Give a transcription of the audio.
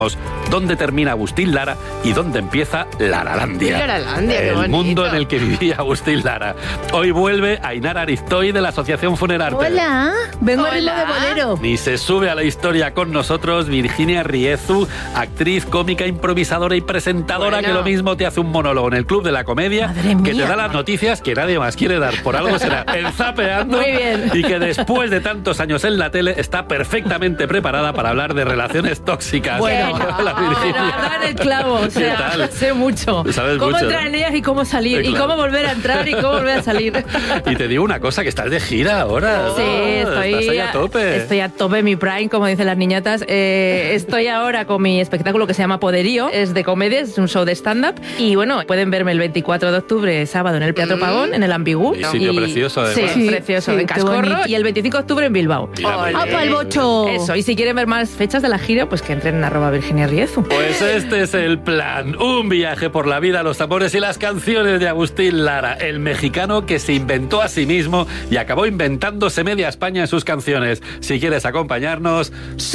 ¿Dónde termina Agustín Lara y dónde empieza Laralandia? El mundo en el que vivía Agustín Lara. Hoy vuelve Ainara Ariztoy de la Asociación Funerarte. Hola, vengo a ritmo de bolero. Ni se sube a la historia con nosotros Virginia Riezu, actriz, cómica, improvisadora y presentadora, que lo mismo te hace un monólogo en el Club de la Comedia, que te da las noticias que nadie más quiere dar. Por algo será el Zapeando. Muy bien. Y que después de tantos años en la tele está perfectamente preparada para hablar de relaciones tóxicas. Bueno, Hola, Virginia. pero dar el clavo, o sea, ¿Qué tal? sé mucho. Sabes cómo mucho, entrar en ellas y cómo salir, claro. y cómo volver a entrar y cómo volver a salir. Y te digo una cosa, que estás de gira ahora. Sí, Estás ahí a tope. Estoy a tope, mi prime, como dicen las niñatas. Estoy ahora con mi espectáculo que se llama Poderío. Es de comedia, es un show de stand-up. Y bueno, pueden verme el 24 de octubre, sábado, en el Teatro Pagón, en el Ambigú. Y sitio precioso, además. Sí, precioso, en Cascorro. Y el 25 de octubre en Bilbao. ¡Apa el bocho! Eso, y si quieren ver más fechas de la gira, pues que entren en @Virginia Riezu. Pues este es el plan. Un viaje por la vida, los amores y las canciones de Agustín Lara, el mexicano que se inventó a sí mismo y acabó inventándose media España en sus canciones. Si quieres acompañarnos...